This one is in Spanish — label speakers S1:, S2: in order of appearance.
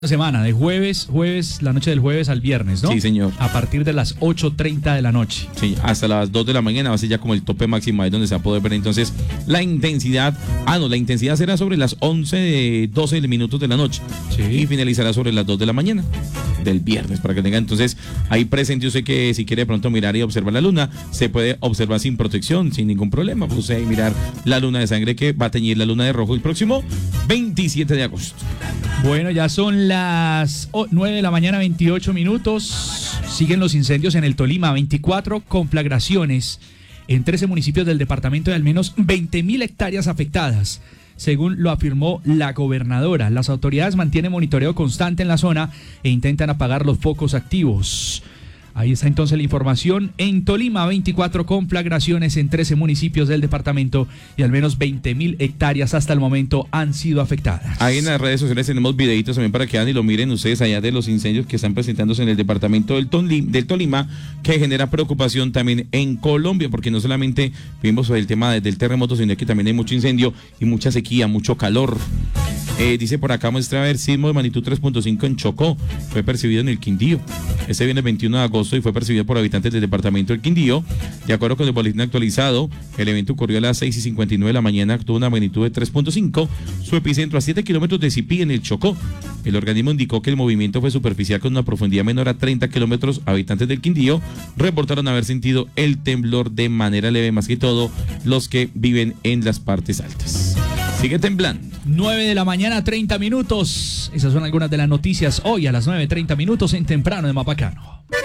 S1: Semana, de jueves, la noche del jueves al viernes, ¿no?
S2: Sí, señor.
S1: A partir de las 8:30 de la noche.
S2: Sí, hasta las 2 de la mañana va a ser ya como el tope máximo, ahí donde se va a poder ver entonces la intensidad. La intensidad será sobre las 12 minutos de la noche.
S1: Sí.
S2: Y finalizará sobre las 2 de la mañana del viernes, para que tenga entonces ahí presente. Yo sé que si quiere de pronto mirar y observar la luna, se puede observar sin protección, sin ningún problema. Pues usted mirar la luna de sangre que va a teñir la luna de rojo el próximo 27 de agosto.
S1: Bueno, ya son las 9 de la mañana, 28 minutos. Siguen los incendios en el Tolima, 24 conflagraciones en 13 municipios del departamento de al menos 20.000 hectáreas afectadas, según lo afirmó la gobernadora. Las autoridades mantienen monitoreo constante en la zona e intentan apagar los focos activos. Ahí está entonces la información. En Tolima, 24 conflagraciones en 13 municipios del departamento y al menos 20.000 hectáreas hasta el momento han sido afectadas.
S2: Ahí en las redes sociales tenemos videitos también para que vean y lo miren ustedes allá de los incendios que están presentándose en el departamento del Tolima, que genera preocupación también en Colombia, porque no solamente vimos el tema del terremoto, sino que también hay mucho incendio y mucha sequía, mucho calor. Dice por acá, muestra a ver, sismo de magnitud 3.5 en Chocó, fue percibido en el Quindío. Este viene el 21 de agosto y fue percibido por habitantes del departamento del Quindío. De acuerdo con el boletín actualizado, el evento ocurrió a las 6:59 de la mañana, tuvo una magnitud de 3.5, su epicentro a 7 kilómetros de Sipí, en el Chocó. El organismo indicó que el movimiento fue superficial con una profundidad menor a 30 kilómetros. Habitantes del Quindío reportaron haber sentido el temblor de manera leve, más que todo los que viven en las partes altas. Sigue temblando.
S1: 9 de la mañana, 30 minutos. Esas son algunas de las noticias hoy a las 9:30 minutos en Temprano de Mapacano.